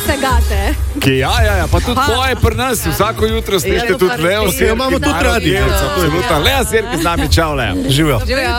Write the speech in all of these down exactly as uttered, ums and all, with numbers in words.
se gate. Ki, ja, ja, ja, pa tudi tvoje pri nas, vsako jutro slišite tudi Leo Sirk. Imamo tudi radio. Leo Sirk z nami, čau Leo. Živijo.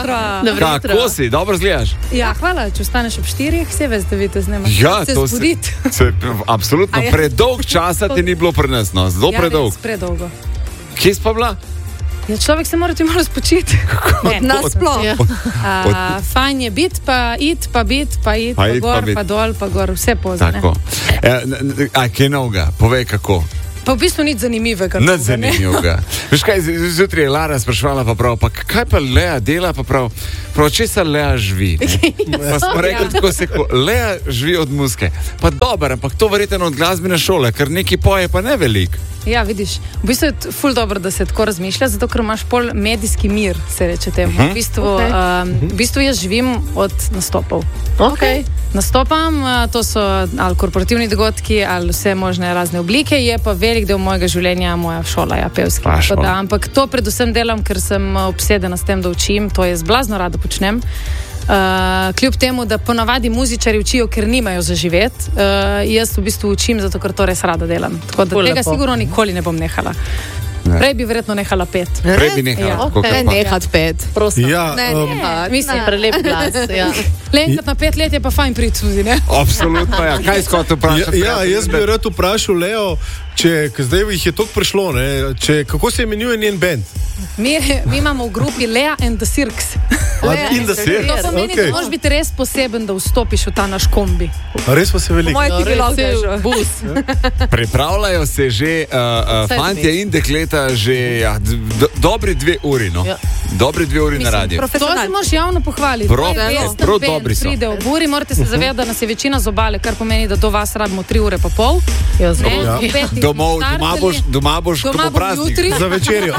Kako si, dobro zgledaš? Ja, hvala, če ostaneš ob štirih, se veš, da vidite z njima. Ja, se to zbuditi. se, absolutno, Ja. predolg časa ti ni bilo pri nas, no, zelo Ja, predolg. res, predolgo. Kje si pa bila? Ja, človek se mora ti malo spočiti. Ne, Nasploh. ja. A, fajn je biti, pa it, pa biti, pa it, Pa pa, it, pa gor, bit. pa dol, pa gor, vse pozne. Tako. E, n- n- a, kaj novega? Povej kako. Pa v bistvu nič zanimivega. Nič ne? zanimivega. Veš kaj, z- zjutraj je Lara sprašvala pa prav, pa kaj pa Lea dela pa prav, prav česa Lea živi? Ne? Pa smo rekli tako se, ko Lea živi od muzike. Pa dober, ampak to verjetno od glasbene šole, ker neki poje pa ne velik. Ja, vidiš, v bistvu je t- ful dobro, da se tako razmišlja, zato ker imaš pol medijski mir, se reče temu. Mhm. V bistvu, Okay. um, v bistvu jaz živim od nastopov. Okay. Nastopam, uh, to so ali korporativni dogodki, ali vse možne razne oblike, je pa velik del mojega življenja moja šola, ja, pevska. Pa, Tako šola. da, ampak to predvsem delam, ker sem uh, obsedena s tem, da učim, to jaz blazno rada počnem. Uh, kljub temu, da ponavadi muzičari učijo, ker nimajo za živeti, uh, jaz v bistvu učim, zato ker to res rada delam. Tako da Ful tega lepo. sigurno nikoli ne bom nehala. Ne. Prej bi verjetno nehala pet. Prej bi nehal. Ja. kako Ne pa. nehat pet, prosim. Ja, ne, um, nehat. Mislim, prelep glas. Ja. Le enkrat na pet let je pa fajn priti tudi, ne? Absolutno, ja. Kaj skot Ja, vprašati? ja, jaz bi rad vprašal Leo, če, ker zdaj jih je toliko prišlo, ne, če, kako se imenuje njen band? Mi, mi imamo v grupi Lea and the Cirks. A, in the Cirks, To pomeni, okej. da moraš biti res poseben, da vstopiš v ta naš kombi. Res pa se veliko. Moje ti bi lahko res, že bus. Pripravljajo se že uh, uh, Sedmi. fantje in dekleta že ja, d- d- dobri dve uri, no. Ja. Dobri dve uri na radiju. To se moraš javno pohvaliti. Prav, To je prav, res, prav band dobri so. pride v buri, morate se zavedati, da nas je večina z obale, kar pomeni, da do vas rabimo tri ure pa pol. Ja, Ne, zelo. Ja. ob petih Domov, smo doma startali. boš, doma boš, ko Doma bo bom praznik. jutri. Za večerjo.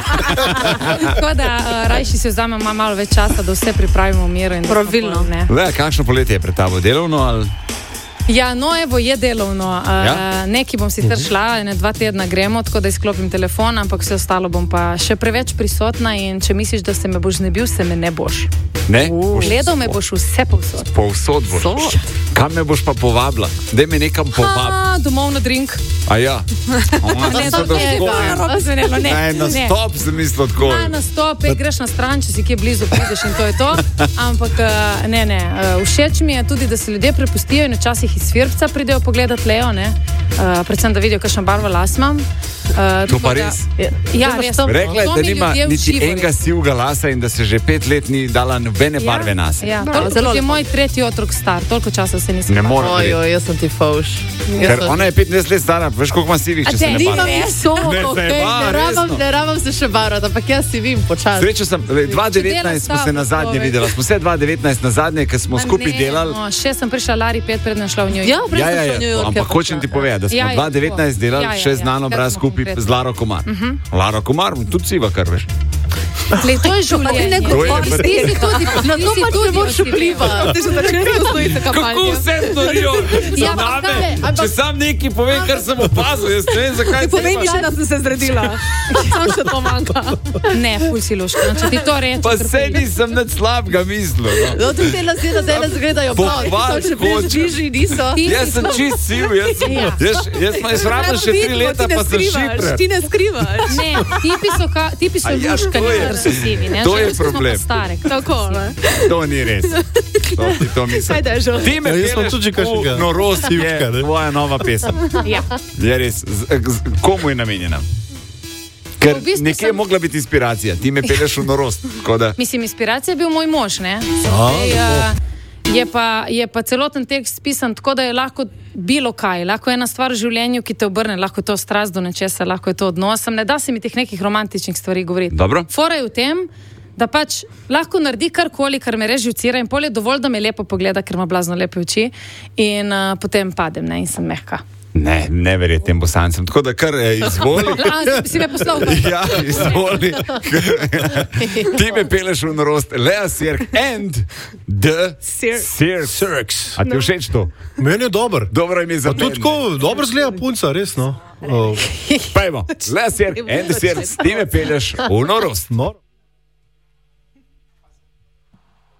Tako da uh, rajši si vzamemo malo več časa, da vse pripravimo v miru. in da smo Pravilno. pol, ne. Le, kakšno poletje je pred tabo? Delovno ali? Ja, no, evo, je delovno. Uh, Ja? Neki bom sicer šla, ne dva tedna gremo, tako da izklopim telefon, ampak vse ostalo bom pa še preveč prisotna in če misliš, da se me boš znebil, se me ne boš. Ne? Boš Gledal me boš vse povsod. Povsod boš. Povsod. Kam me boš pa povabila? Daj me nekam povab. A, domov na drink. A ja. Ne, to je dobro zvenelo, ne. Ne, na ne. stop sem mislil tako. Na, na stope, greš na stran, če si kje blizu, prideš in to je to. Ampak uh, ne, ne. Uh, všeč mi je tudi, da se ljudje prepustijo in včasih iz Firbca pridejo pogledat Leo, ne. Uh, predvsem, da vidijo, kakšno barvo las imam. Uh, To pa tako da- res. Ja, To imaš res. tam. Rekla je, To da mi nima ljudje niti uživajo. enega sivega lasa in da se že pet let ni dala nobene barve nas. Ja, No, toliko zelo kot je lepo. moj tretji otrok star, toliko časa se nisem. Ne bala. morem. Ojo, jaz sem ti fauš. Ker ona je petnajst let stara, veš koliko ima sivih, če A se te, ne nimam barva. jaz. So, Ne, okay, zdaj pa, ne, rabam, resno. ne rabam se še barati, ampak jaz si vim počasi. Srečo sem, le, dva tisoč devetnajst smo se na zadnje videli, smo se dva tisoč devetnajst na zadnje, ker smo skupaj Ne, delali. No, še sem prišla Lari pet, predem šla v New York. Ja, prej Ja, sem ja, šel v New ja, York. ampak hočem ti povedati, da smo Ja, ja, dva tisoč devetnajst delali Ja, ja, še ja. znano Kar braz smo skupaj konkretno. z Laro Komar. Laro Komar, tudi siva, kar veš. Glej, to je življenje. ne To je govori, pa- ti si tudi, na to ti si pač ne tudi moreš osebno. vplivati. Ti si začel stojiti kampanjo. vse storijo Ja, ampak kaj, ampak- Če sam neki povem, kar sem opazil, jaz ne vem, zakaj Povej mi še, da sem se zredila. Sam še to manjka. Ne, ful si luška. Če ti to rečem. Pa se nisem nič slabega mislil. No. No, tudi te lasje na zdaj izgledajo prav. Pohval Ti so še hočem. bližji, niso. Ti Jaz sem čist siv, jaz sem, Ja. jaz, jaz sem jaz rabim še tri leta, pa sem šipre. Ti ne skrivaš. Ne, tipi so, ka, tipi so A ja, luškani, to je- ker so sivi. Ne? to je Ženske smo pa problem. stare. Tako, ne. To ni res. To, ti to mislim. Ajde, že. Ti me Ja, jaz sem peleš tudi že kakšnega v norost, sivčka, je ne. tvoja nova pesem. Ja. Je res. Z, z, komu je namenjena? Ker V bistvu nekje je sem- mogla biti inspiracija. Ti me peleš v norost. tako Da, Mislim, inspiracija je bil moj mož. Ne? A, Zdaj, uh, je, pa, je pa celoten tekst pisan tako, da je lahko bilo kaj. Lahko je ena stvar v življenju, ki te obrne, lahko je to strast do nečesa, lahko je to odnos. Ne da se mi teh nekih romantičnih stvari govoriti. Dobro. Fora je v tem, da pač lahko naredi karkoli, kar me res živcira in pol je dovolj, da me lepo pogleda, ker ima blazno lepe oči in uh, potem padem, ne, in sem mehka. ne, ne verjeti tem bosancem. Tako da kar eh, izvoli. A, si me poslal? Ja, izvoli. Ti me peleš v norost. Lea Sirk and the Sirk. Sirks. A ti všeč to? Meni je dober. Dobro ime za Pa tudi tako, dobro zgleda punca, res, no. Oh, Pajmo. Lea Sirk and the Sirks. Ti me peleš v norost. no.